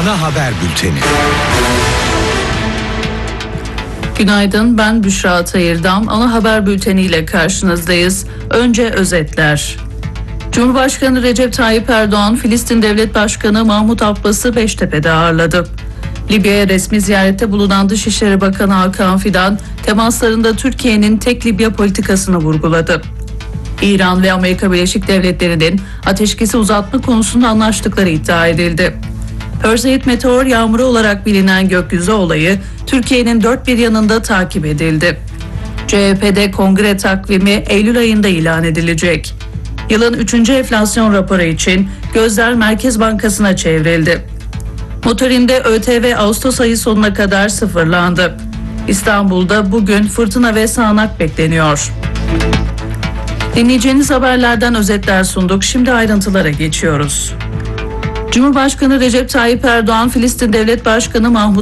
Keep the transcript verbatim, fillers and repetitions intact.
Ana Haber Bülteni. Günaydın, ben Büşra Tayırdam. Ana Haber Bülteni ile karşınızdayız. Önce özetler. Cumhurbaşkanı Recep Tayyip Erdoğan, Filistin Devlet Başkanı Mahmut Abbas'ı Beştepe'de ağırladı. Libya'ya resmi ziyarette bulunan Dışişleri Bakanı Hakan Fidan, temaslarında Türkiye'nin tek Libya politikasını vurguladı. İran ve Amerika Birleşik Devletleri'nin ateşkesi uzatma konusunda anlaştıkları iddia edildi. Perseid meteor yağmuru olarak bilinen gökyüzü olayı Türkiye'nin dört bir yanında takip edildi. C H P'de kongre takvimi Eylül ayında ilan edilecek. Yılın üçüncü enflasyon raporu için gözler Merkez Bankası'na çevrildi. Motorinde ÖTV Ağustos ayı sonuna kadar sıfırlandı. İstanbul'da bugün fırtına ve sağanak bekleniyor. Dinleyeceğiniz haberlerden özetler sunduk. Şimdi ayrıntılara geçiyoruz. Cumhurbaşkanı Recep Tayyip Erdoğan, Filistin Devlet Başkanı Mahmut